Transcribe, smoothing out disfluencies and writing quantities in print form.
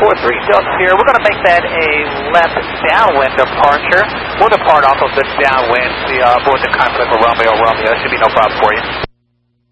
43 Delta here. We're going to make that a left downwind departure. We'll depart off of the downwind. The Bulletin conflict with Romeo. Romeo. Should be no problem for you.